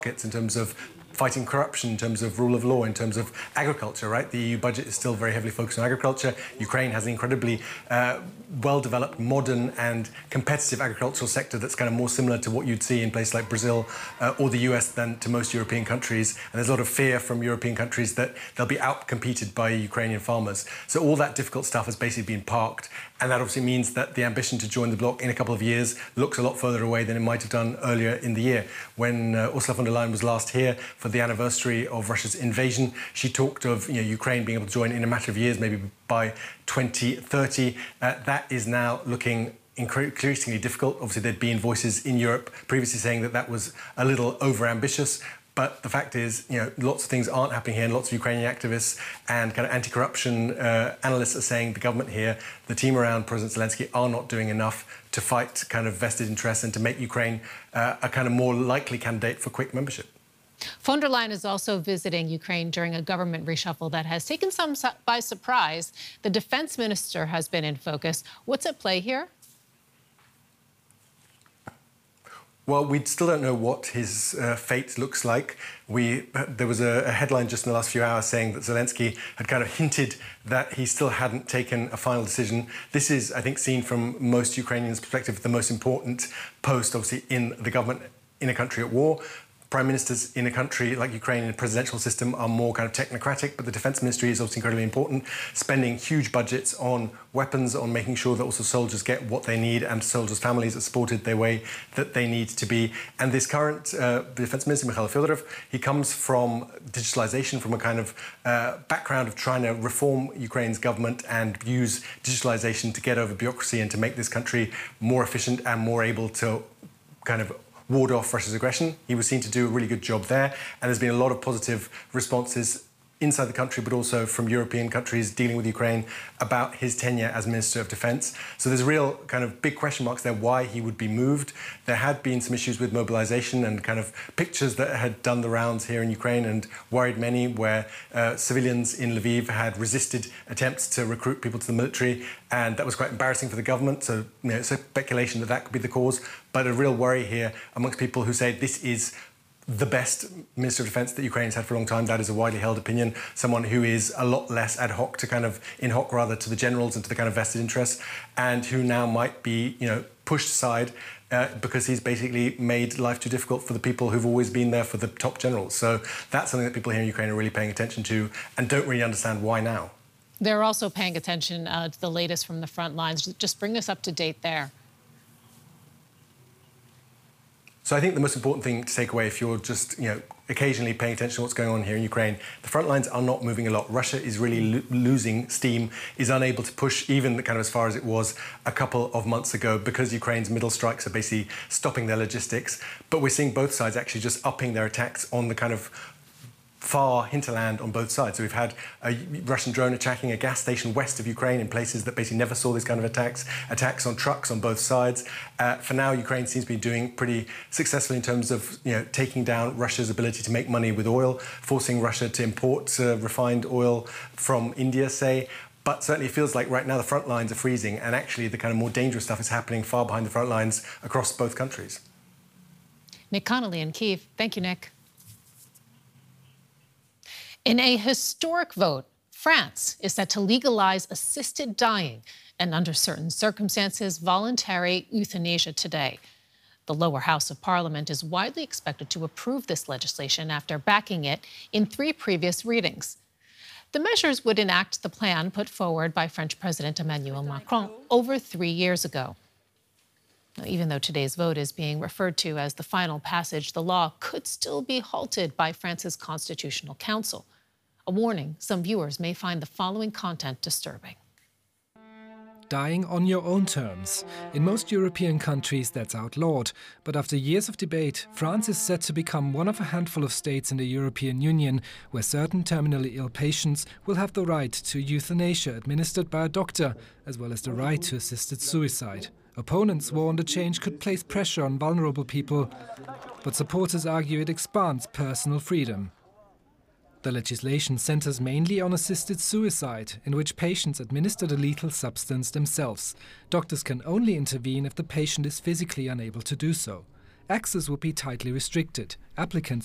in terms of fighting corruption, in terms of rule of law, in terms of agriculture, right? The EU budget is still very heavily focused on agriculture. Ukraine has an incredibly well-developed, modern and competitive agricultural sector that's kind of more similar to what you'd see in places like Brazil or the US than to most European countries. And there's a lot of fear from European countries that they'll be outcompeted by Ukrainian farmers. So all that difficult stuff has basically been parked. And that obviously means that the ambition to join the bloc in a couple of years looks a lot further away than it might have done earlier in the year. When Ursula von der Leyen was last here for the anniversary of Russia's invasion, she talked of Ukraine being able to join in a matter of years, maybe by 2030. That is now looking increasingly difficult. Obviously, there'd been voices in Europe previously saying that that was a little over-ambitious. But the fact is, lots of things aren't happening here, and lots of Ukrainian activists and kind of anti-corruption analysts are saying the government here, the team around President Zelensky, are not doing enough to fight kind of vested interests and to make Ukraine a kind of more likely candidate for quick membership. Von der Leyen is also visiting Ukraine during a government reshuffle that has taken some by surprise. The defense minister has been in focus. What's at play here? Well, we still don't know what his fate looks like. There was a headline just in the last few hours saying that Zelensky had kind of hinted that he still hadn't taken a final decision. This is, I think, seen from most Ukrainians' perspective, the most important post, obviously, in the government in a country at war. Prime ministers in a country like Ukraine in a presidential system are more kind of technocratic, but the defense ministry is also incredibly important, spending huge budgets on weapons, on making sure that also soldiers get what they need and soldiers' families are supported the way that they need to be. And this current defense minister, Mikhail Fyodorov, he comes from digitalization, from a kind of background of trying to reform Ukraine's government and use digitalization to get over bureaucracy and to make this country more efficient and more able to kind of ward off Russia's aggression. He was seen to do a really good job there, and there's been a lot of positive responses inside the country, but also from European countries dealing with Ukraine about his tenure as Minister of Defense. So there's real kind of big question marks there why he would be moved. There had been some issues with mobilization and kind of pictures that had done the rounds here in Ukraine and worried many, where civilians in Lviv had resisted attempts to recruit people to the military, and that was quite embarrassing for the government. So it's a speculation that that could be the cause, but a real worry here amongst people who say this is the best Minister of Defense that Ukraine has had for a long time. That is a widely held opinion. Someone who is a lot less ad hoc to kind of in hoc rather to the generals and to the kind of vested interests, and who now might be, pushed aside because he's basically made life too difficult for the people who've always been there for the top generals. So that's something that people here in Ukraine are really paying attention to and don't really understand why now. They're also paying attention to the latest from the front lines. Just bring us up to date there. So I think the most important thing to take away, if you're just, occasionally paying attention to what's going on here in Ukraine, the front lines are not moving a lot. Russia is really losing steam, is unable to push even kind of as far as it was a couple of months ago because Ukraine's middle strikes are basically stopping their logistics. But we're seeing both sides actually just upping their attacks on the kind of far hinterland on both sides. So we've had a Russian drone attacking a gas station west of Ukraine in places that basically never saw this kind of attacks on trucks on both sides. For now, Ukraine seems to be doing pretty successfully in terms of taking down Russia's ability to make money with oil, forcing Russia to import refined oil from India, say. But certainly it feels like right now the front lines are freezing, and actually the kind of more dangerous stuff is happening far behind the front lines across both countries. Nick Connolly in Kyiv. Thank you, Nick. In a historic vote, France is set to legalize assisted dying and, under certain circumstances, voluntary euthanasia today. The lower house of parliament is widely expected to approve this legislation after backing it in 3 previous readings. The measures would enact the plan put forward by French President Emmanuel Macron over 3 years ago. Now, even though today's vote is being referred to as the final passage, the law could still be halted by France's Constitutional Council. A warning, some viewers may find the following content disturbing. Dying on your own terms. In most European countries, that's outlawed. But after years of debate, France is set to become one of a handful of states in the European Union where certain terminally ill patients will have the right to euthanasia administered by a doctor, as well as the right to assisted suicide. Opponents warn the change could place pressure on vulnerable people, but supporters argue it expands personal freedom. The legislation centers mainly on assisted suicide, in which patients administer the lethal substance themselves. Doctors can only intervene if the patient is physically unable to do so. Access would be tightly restricted. Applicants